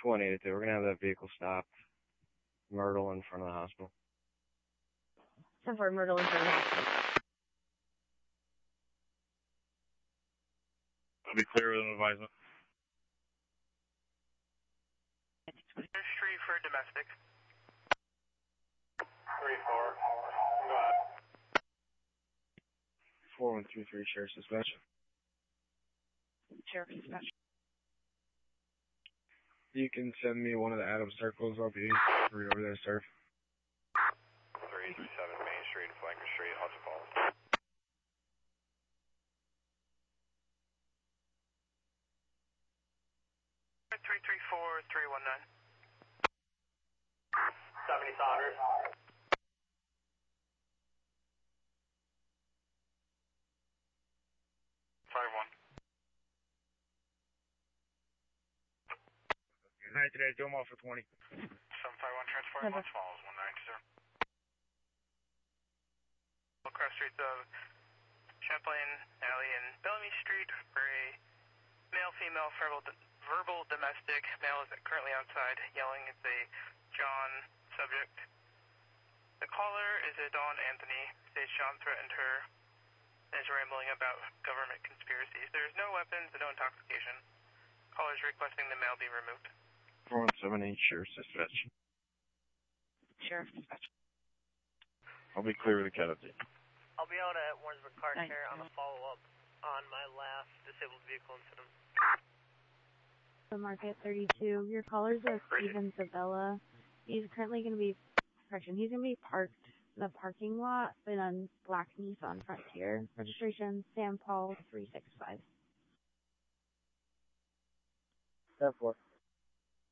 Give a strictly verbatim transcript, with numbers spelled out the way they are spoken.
one eight two. We're gonna have that vehicle stop. Myrtle in front of the hospital. ten four, Myrtle in front of the hospital. I'll be clear with an advisement. Street for domestic. three four. Go ahead. four one three three, Sheriff's Dispatch. Sheriff's Dispatch. You can send me one of the Adams circles. I'll be right over there, sir. three three seven Main Street, Flanker Street, Hudson Falls. three three four three one nine. seventy Saunders. five one. Night today, do them all for twenty. seven five one transporting West Falls, one nine two zero. Across streets of Champlain Alley and Bellamy Street for a male female verbal, verbal domestic. Male is currently outside yelling. It's a John subject. The caller is a Dawn Anthony. Says John threatened her and is rambling about government conspiracies. There is no weapons and no intoxication. Caller is requesting the male be removed. four one seven eight, Sheriff's Dispatch. Sheriff's Dispatch. I'll be clear with the cat update. I'll be out at Warrensburg Car Thanks. Care on a follow-up on my last disabled vehicle incident. The Market thirty-two. Your caller's a Steven Sabella. He's currently going to be, correction, he's going to be parked in the parking lot in a black Nissan Frontier. Registration Sam Paul three six five. ten four.